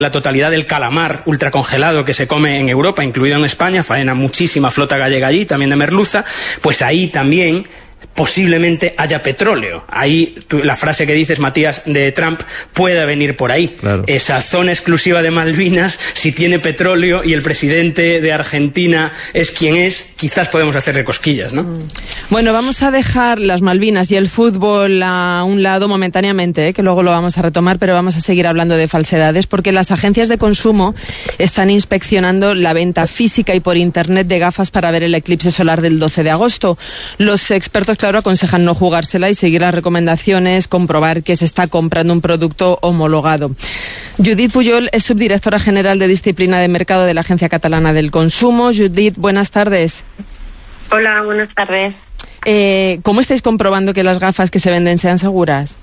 La totalidad del calamar ultracongelado que se come en Europa, incluido en España, faena muchísima flota gallega allí, también de merluza, pues ahí también posiblemente haya petróleo. Ahí la frase que dices, Matías, de Trump puede venir por ahí. Claro. Esa zona exclusiva de Malvinas, si tiene petróleo y el presidente de Argentina es quien es, quizás podemos hacerle cosquillas, ¿no? Bueno, vamos a dejar las Malvinas y el fútbol a un lado momentáneamente, que luego lo vamos a retomar, pero vamos a seguir hablando de falsedades, porque las agencias de consumo están inspeccionando la venta física y por internet de gafas para ver el eclipse solar del 12 de agosto. Los expertos, claro, aconsejan no jugársela y seguir las recomendaciones, comprobar que se está comprando un producto homologado. Judit Pujol es subdirectora general de Disciplina de Mercado de la Agencia Catalana del Consumo. Judit, buenas tardes. Hola, buenas tardes. ¿Cómo estáis comprobando que las gafas que se venden sean seguras?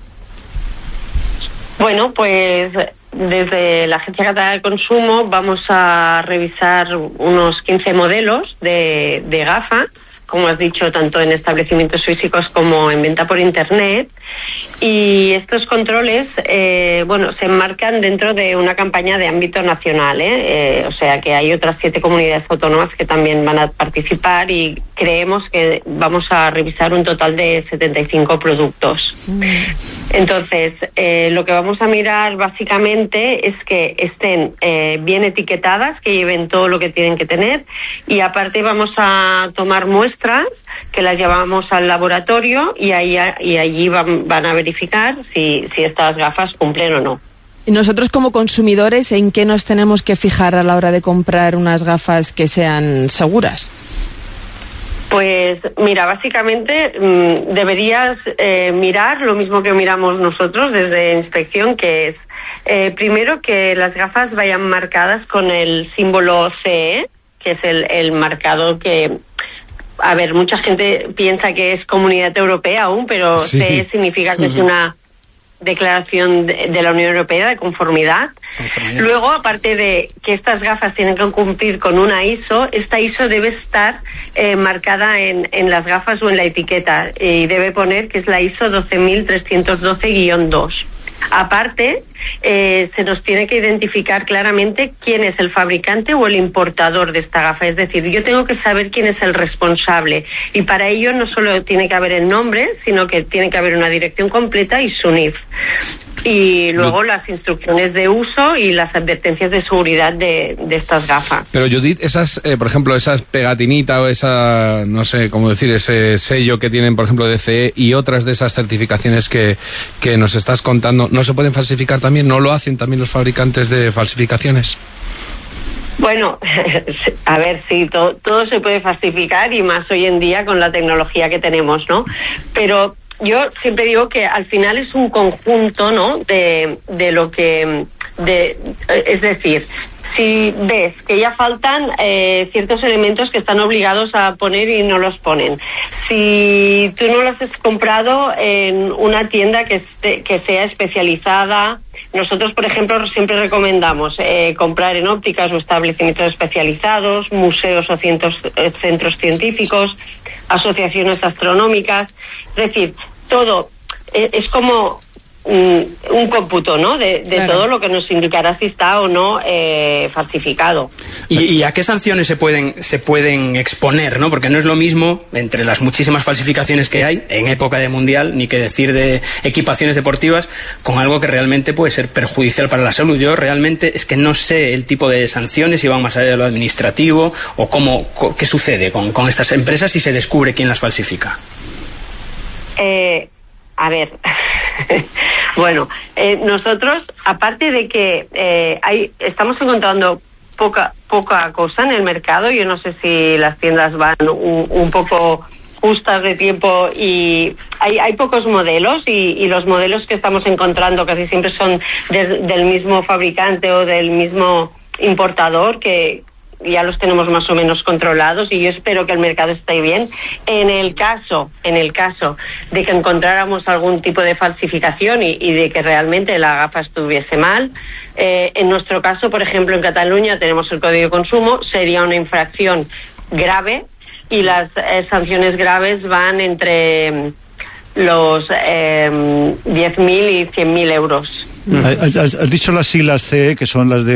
Bueno, pues desde la Agencia Catalana del Consumo vamos a revisar unos 15 modelos de gafas, como has dicho, tanto en establecimientos físicos como en venta por internet. Y estos controles, se enmarcan dentro de una campaña de ámbito nacional, o sea que hay otras 7 comunidades autónomas que también van a participar y creemos que vamos a revisar un total de 75 productos. Entonces, lo que vamos a mirar básicamente es que estén bien etiquetadas, que lleven todo lo que tienen que tener, y aparte vamos a tomar muestras que las llevamos al laboratorio y allí van a verificar si estas gafas cumplen o no. ¿Y nosotros como consumidores en qué nos tenemos que fijar a la hora de comprar unas gafas que sean seguras? Pues mira, básicamente deberías mirar lo mismo que miramos nosotros desde inspección, que es primero que las gafas vayan marcadas con el símbolo CE, que es el marcador que... A ver, mucha gente piensa que es Comunidad Europea aún, pero sí. CE significa que es una declaración de la Unión Europea de conformidad. Luego, aparte de que estas gafas tienen que cumplir con una ISO, esta ISO debe estar marcada en las gafas o en la etiqueta y debe poner que es la ISO 12312-2. Aparte, se nos tiene que identificar claramente quién es el fabricante o el importador de esta gafa. Es decir, yo tengo que saber quién es el responsable. Y para ello no solo tiene que haber el nombre, sino que tiene que haber una dirección completa y su NIF. Y luego las instrucciones de uso y las advertencias de seguridad de estas gafas. Pero Judit, esas, por ejemplo, esas pegatinita o esa, no sé cómo decir, ese sello que tienen, por ejemplo, de CE y otras de esas certificaciones que nos estás contando, ¿no se pueden falsificar también? ¿No lo hacen también los fabricantes de falsificaciones? Bueno, a ver, sí, todo se puede falsificar y más hoy en día con la tecnología que tenemos, ¿no? Pero yo siempre digo que al final es un conjunto, ¿no? De lo que... es decir, si ves que ya faltan ciertos elementos que están obligados a poner y no los ponen, si tú no los has comprado en una tienda que sea especializada, nosotros, por ejemplo, siempre recomendamos comprar en ópticas o establecimientos especializados, museos o centros científicos, asociaciones astronómicas, es decir, todo es como un cómputo, ¿no? De claro, todo lo que nos indicará si está o no falsificado. ¿Y a qué sanciones se pueden exponer, ¿no? Porque no es lo mismo entre las muchísimas falsificaciones que hay en época de mundial, ni que decir de equipaciones deportivas, con algo que realmente puede ser perjudicial para la salud. Yo realmente es que no sé el tipo de sanciones, si van más allá de lo administrativo o qué sucede con estas empresas si se descubre quién las falsifica. A ver, bueno, nosotros, aparte de que estamos encontrando poca cosa en el mercado, yo no sé si las tiendas van un poco justas de tiempo y hay pocos modelos y los modelos que estamos encontrando casi siempre son del mismo fabricante o del mismo importador, que ya los tenemos más o menos controlados y yo espero que el mercado esté bien. En el caso de que encontráramos algún tipo de falsificación y de que realmente la gafa estuviese mal, en nuestro caso, por ejemplo, en Cataluña tenemos el Código de Consumo, sería una infracción grave y las sanciones graves van entre los 10.000 y 100.000 euros. Has dicho las siglas CE, que son las de